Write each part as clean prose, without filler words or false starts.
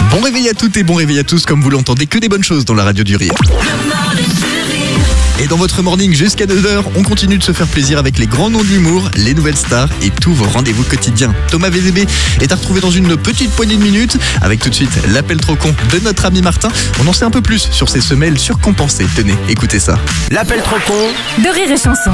Bon réveil à toutes et bon réveil à tous, comme vous l'entendez, que des bonnes choses dans la radio du rire. Et dans votre morning jusqu'à 9h, on continue de se faire plaisir avec les grands noms de l'humour, les nouvelles stars et tous vos rendez-vous quotidiens. Thomas VZB est à retrouver dans une petite poignée de minutes, avec tout de suite l'appel trop con de notre ami Martin. On en sait un peu plus sur ces semelles surcompensées. Tenez, écoutez ça. L'appel trop con de Rire et Chanson.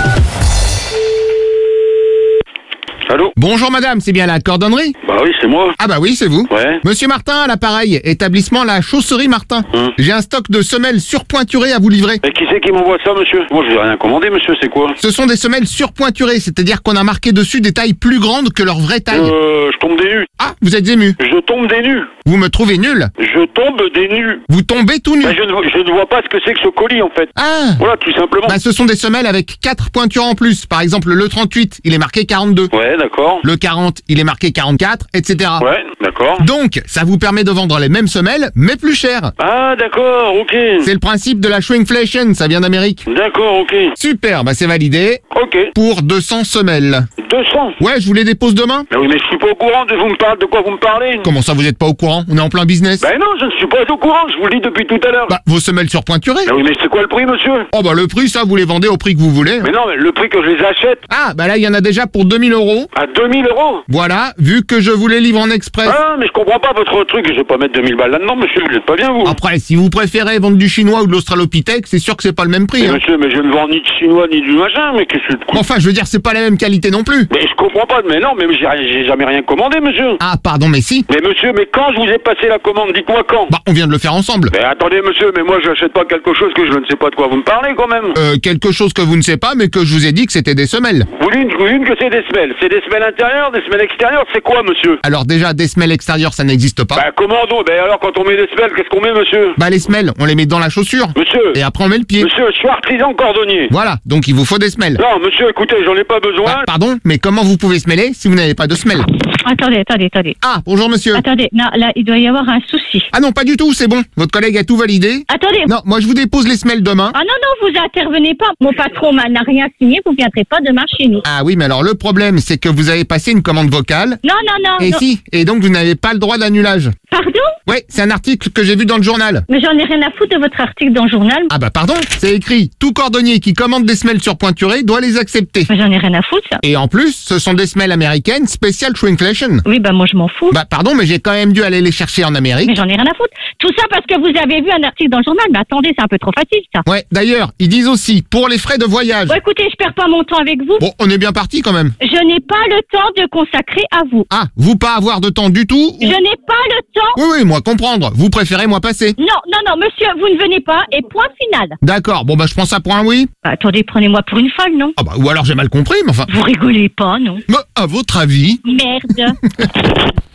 Allô? Bonjour madame, c'est bien la cordonnerie? Bah oui, c'est moi. Ah bah oui, c'est vous. Ouais. Monsieur Martin à l'appareil, établissement La Chausserie Martin. J'ai un stock de semelles surpointurées à vous livrer. Mais qui c'est qui m'envoie ça, monsieur? Moi, je vais rien commander, monsieur, c'est quoi? Ce sont des semelles surpointurées, c'est-à-dire qu'on a marqué dessus des tailles plus grandes que leur vraie taille. Je tombe des nues. Ah, vous êtes ému. Je tombe des nues. Vous me trouvez nul. Je tombe des nues. Vous tombez tout nu. Bah, je ne vois pas ce que c'est que ce colis, en fait. Ah Voilà, tout simplement. Bah ce sont des semelles avec 4 pointures en plus. Par exemple, le 38, il est marqué 42. Ouais, d'accord. Le 40, il est marqué 44, etc. Ouais, d'accord. Donc, ça vous permet de vendre les mêmes semelles, mais plus cher. Ah, d'accord, ok. C'est le principe de la shrinkflation, ça vient d'Amérique. D'accord, ok. Super, bah c'est validé. Ok. Pour 200 semelles. 200. Ouais, je vous les dépose demain. Mais oui, mais je suis pas au courant de quoi vous me parlez. Comment ça, vous êtes pas au courant? On est en plein business. Ben non, je ne suis pas au courant, je vous le dis depuis tout à l'heure. Bah, vos semelles surpointurées. Mais oui, mais c'est quoi le prix, monsieur? Oh bah le prix, ça, vous les vendez au prix que vous voulez. Mais non, mais le prix que je les achète. Ah, bah là, il y en a déjà pour 2000 €. À 2000 €. Voilà, vu que je vous les livre en express. Ah, mais je comprends pas votre truc, je vais pas mettre 2000 balles là-dedans, monsieur, vous êtes pas bien, vous. Après, si vous préférez vendre du chinois ou de l'australopithèque, c'est sûr que c'est pas le même prix. Mais Hein. monsieur, mais je ne vends ni de chinois ni du machin, mais qu'est-ce que... Enfin, je veux dire, c'est pas la même qualité non plus. Mais je comprends pas, mais non, mais j'ai jamais rien commandé, monsieur. Ah, pardon, mais si. Mais monsieur, mais quand je vous ai passé la commande, dites-moi quand. Bah, on vient de le faire ensemble. Mais attendez, monsieur, mais moi, j'achète pas quelque chose que je ne sais pas de quoi vous me parlez, quand même. Quelque chose que vous ne savez pas, mais que je vous ai dit que c'était des semelles. Vous dites que c'est des semelles. C'est des semelles intérieures, des semelles extérieures, c'est quoi, monsieur? Alors déjà, des semelles extérieures, ça n'existe pas. Bah, comment donc? Ben alors, quand on met des semelles, qu'est-ce qu'on met, monsieur? Bah, les semelles, on les met dans la chaussure. Monsieur. Et après, on met le pied. Monsieur, je suis artisan cordonnier. Voilà, donc il vous faut des semelles. Non, monsieur, écoutez, j'en ai pas besoin. Bah, pardon, mais comment vous pouvez semeller si vous n'avez pas de semelles? Attendez. Ah, bonjour monsieur. Attendez, non, là, il doit y avoir un souci. Ah non, pas du tout, c'est bon. Votre collègue a tout validé. Attendez. Non, moi je vous dépose les semelles demain. Ah non, vous intervenez pas. Mon patron n'a rien signé, vous viendrez pas demain chez nous. Ah oui, mais alors le problème, c'est que vous avez passé une commande vocale. Non. Et non. si, et donc vous n'avez pas le droit d'annulage. Pardon? Ouais, c'est un article que j'ai vu dans le journal. Mais j'en ai rien à foutre de votre article dans le journal. Ah bah pardon, c'est écrit, tout cordonnier qui commande des semelles surpointurées doit les accepter. Mais j'en ai rien à foutre, ça. Et en plus, ce sont des semelles américaines spéciales shrinkflation. Oui, bah moi je m'en fous. Bah pardon, mais j'ai quand même dû aller les chercher en Amérique. Mais j'en ai rien à foutre. Tout ça parce que vous avez vu un article dans le journal. Mais attendez, c'est un peu trop facile, ça. Ouais, d'ailleurs, ils disent aussi, pour les frais de voyage. Bon, écoutez, je perds pas mon temps avec vous. Bon, on est bien parti quand même. Je n'ai pas le temps de consacrer à vous. Ah, vous pas avoir de temps du tout ou... Je n'ai pas le temps. Oui, moi comprendre. Vous préférez moi passer. Non, monsieur, vous ne venez pas. Et point final. D'accord, bon bah je prends ça pour un oui. Bah, attendez, prenez-moi pour une folle, non? Ah bah, ou alors j'ai mal compris, mais enfin... Vous rigolez pas, non? Mais à votre avis... Merde.